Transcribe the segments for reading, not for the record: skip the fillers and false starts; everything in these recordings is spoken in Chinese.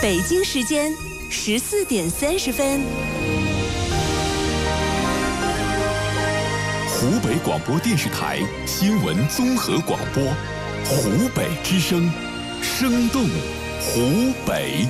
北京时间14:30。 湖北广播电视台新闻综合广播，湖北之声，生动湖北。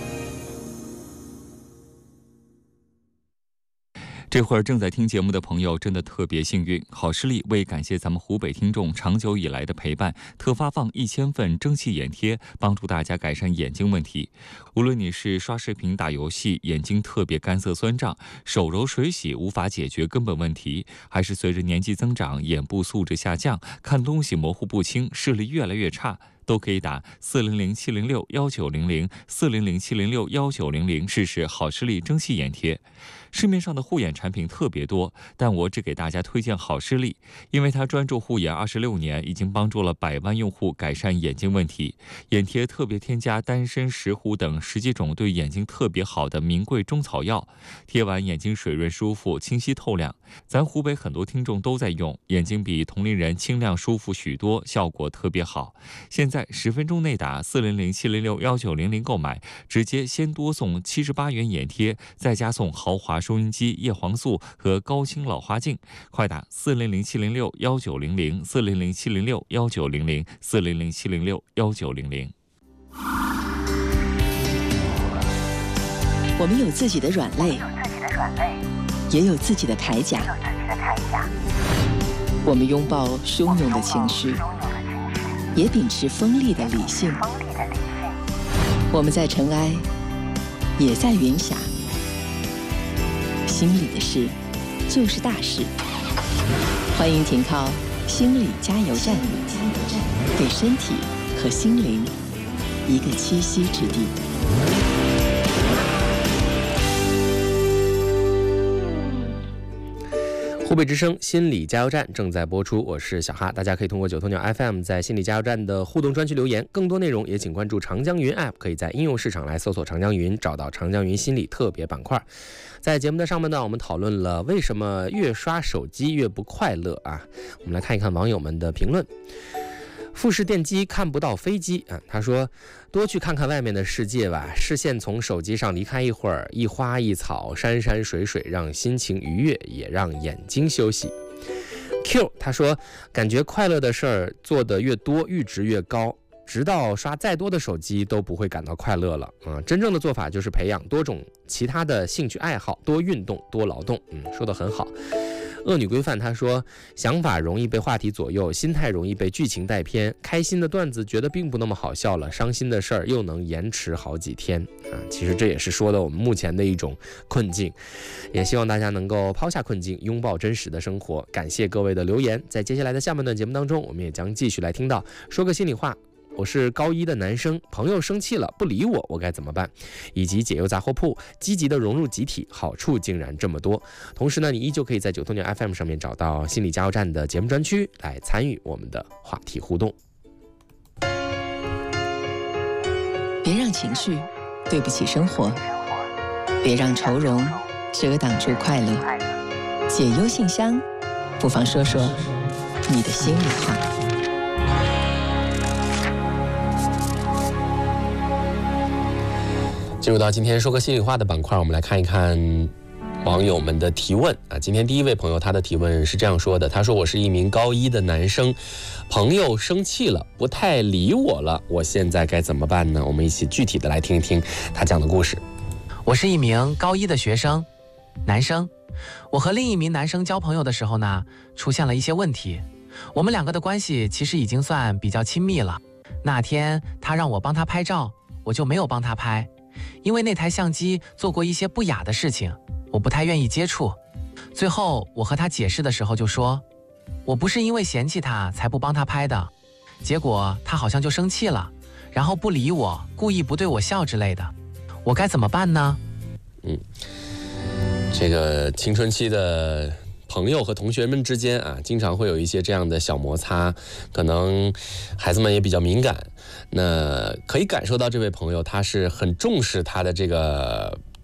这会儿正在听节目的朋友真的特别幸运，好视力为感谢咱们湖北听众长久以来的陪伴，特发放1000份蒸汽眼贴，帮助大家改善眼睛问题。无论你是刷视频、打游戏，眼睛特别干涩酸胀，手揉水洗无法解决根本问题，还是随着年纪增长，眼部素质下降，看东西模糊不清，视力越来越差，都可以打400-706-1900，400-706-1900试试好视力蒸汽眼贴。市面上的护眼产品特别多，但我只给大家推荐好视力，因为它专注护眼26年，已经帮助了100万用户改善眼睛问题。眼贴特别添加丹参、石斛等10几种对眼睛特别好的名贵中草药，贴完眼睛水润舒服、清晰透亮。咱湖北很多听众都在用，眼睛比同龄人清亮舒服许多，效果特别好。现在10分钟内打400-706-1900购买，直接先多送78元眼贴，再加送豪华收音机、叶黄素和高清老花镜。快打400-706-1900，400-706-1900，400-706-1900。 我们有自己的软肋，也有自己的铠甲。我们拥抱汹涌的情绪，也秉持锋利的理性。我们在尘埃，也在云霞。心里的事就是大事。欢迎停靠心理加油站，给身体和心灵一个栖息之地。 湖北之声心理加油站正在播出，我是小哈，大家可以通过九头鸟 FM 在心理加油站的互动专区留言，更多内容也请关注长江云 App， 可以在应用市场来搜索长江云，找到长江云心理特别板块。在节目的上半段，我们讨论了为什么越刷手机越不快乐啊？我们来看一看网友们的评论。富士电机看不到飞机啊，他说多去看看外面的世界吧，视线从手机上离开一会儿，一花一草，山山水水，让心情愉悦，也让眼睛休息。Q 他说感觉快乐的事儿做得越多，阈值越高，直到刷再多的手机都不会感到快乐了。真正的做法就是培养多种其他的兴趣爱好，多运动，多劳动。说得很好。恶女规范他说想法容易被话题左右，心态容易被剧情带偏，开心的段子觉得并不那么好笑了，伤心的事儿又能延迟好几天其实这也是说的我们目前的一种困境，也希望大家能够抛下困境，拥抱真实的生活。感谢各位的留言，在接下来的下半段节目当中，我们也将继续来听到说个心里话，我是高一的男生，朋友生气了不理我，我该怎么办？以及解忧杂货铺，积极的融入集体，好处竟然这么多。同时呢，你依旧可以在九头鸟 FM 上面找到心理加油站的节目专区，来参与我们的话题互动。 别让情绪对不起生活，别让愁容遮挡住快乐。解忧信箱，不妨说说你的心里话。 进入到今天说个心里话的板块，我们来看一看网友们的提问今天第一位朋友他的提问是这样说的，他说我是一名高一的男生，朋友生气了不太理我了，我现在该怎么办呢？我们一起具体的来听一听他讲的故事。 我是一名高一的学生，男生，我和另一名男生交朋友的时候呢，出现了一些问题，我们两个的关系其实已经算比较亲密了。那天他让我帮他拍照，我就没有帮他拍，因为那台相机做过一些不雅的事情，我不太愿意接触。最后我和他解释的时候就说，我不是因为嫌弃他才不帮他拍的。结果他好像就生气了，然后不理我，故意不对我笑之类的。我该怎么办呢？ 这个青春期的朋友和同学们之间经常会有一些这样的小摩擦，可能孩子们也比较敏感。那可以感受到这位朋友他是很重视他的这个